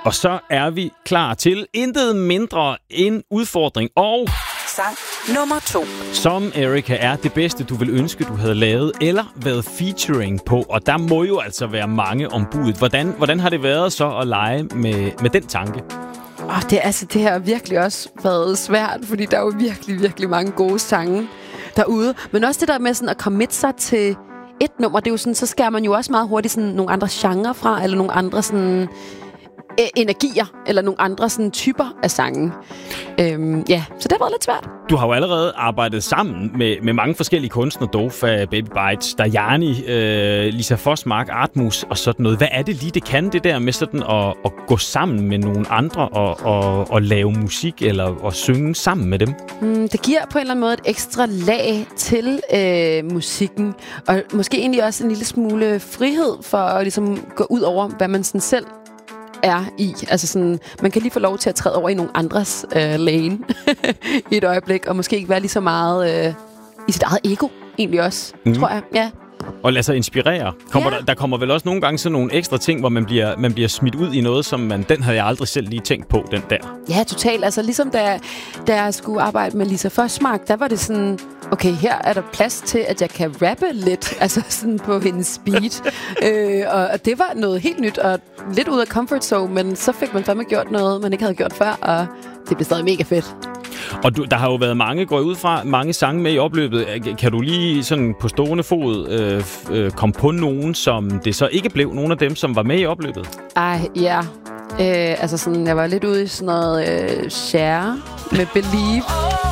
Og så er vi klar til intet mindre end udfordring. Og sang nummer 2, som Erika er det bedste, du vil ønske, du havde lavet eller været featuring på. Og der må jo altså være mange om budet. Hvordan har det været så at lege med den tanke? Det har virkelig også været svært, fordi der er jo virkelig, virkelig mange gode sange derude. Men også det der med sådan at committe sig til et nummer, det er jo sådan, så skærer man jo også meget hurtigt sådan nogle andre genrer fra, eller nogle andre sådan energier, eller nogle andre sådan typer af sange. Så det har været lidt svært. Du har jo allerede arbejdet sammen med mange forskellige kunstnere, Dofa, Baby Bites, Dajani, Lisa Forsmark, Artmus og sådan noget. Hvad er det lige, det kan, det der med sådan at gå sammen med nogle andre og lave musik, eller at synge sammen med dem? Det giver på en eller anden måde et ekstra lag til musikken, og måske egentlig også en lille smule frihed for at ligesom gå ud over, hvad man sådan selv er i. Altså sådan, man kan lige få lov til at træde over i nogle andres lane i et øjeblik, og måske ikke være lige så meget i sit eget ego, egentlig også, tror jeg. Ja. Og lade sig inspirere. Der kommer vel også nogle gange sådan nogle ekstra ting, hvor man bliver smidt ud i noget, som den havde jeg aldrig selv lige tænkt på, den der. Ja, totalt. Altså ligesom da jeg skulle arbejde med Lisa Forsmark, der var det sådan, okay, her er der plads til, at jeg kan rappe lidt, altså sådan på hendes speed. Og det var noget helt nyt, og lidt ud af comfort zone, men så fik man fandme gjort noget, man ikke havde gjort før, og det blev stadig mega fedt. Og der har jo været mange sange med i opløbet. Kan du lige sådan på stående fod komme på nogen, som det så ikke blev, nogen af dem, som var med i opløbet? Ja. Altså sådan, jeg var lidt ude i sådan noget Cher med Believe.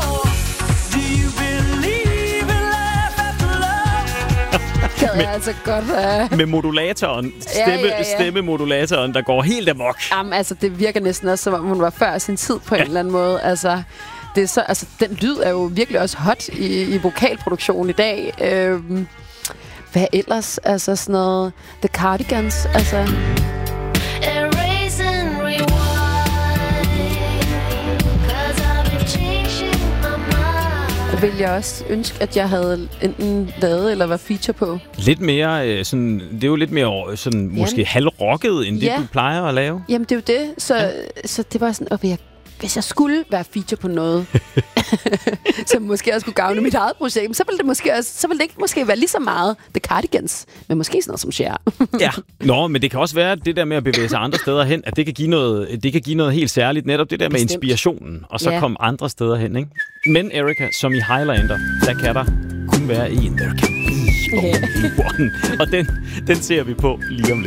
Det er altså godt. Med modulatoren, stemmemodulatoren, der går helt amok. Jamen, altså, det virker næsten også, som om hun var før sin tid på en eller anden måde. Altså, det er så, altså, den lyd er jo virkelig også hot i vokalproduktion i dag. Hvad ellers? Altså sådan noget The Cardigans, altså. Vil jeg også ønske, at jeg havde enten lavet eller var feature på. Lidt mere sådan, det er jo lidt mere sådan måske halvrocket end det du plejer at lave. Jamen det er jo det, så det var sådan, okay, hvis jeg skulle være feature på noget, som måske også skulle gavne mit eget projekt, så ville det ikke måske være lige så meget The Cardigans, men måske sådan noget som Cher. Ja. Nå, men det kan også være det der med at bevæge sig andre steder hen, at det kan give noget helt særligt, netop det der med inspirationen, og så komme andre steder hen, ikke? Men Erika, som i Highlander, der kan der kun være en. There can be only one. Og den ser vi på lige om lidt.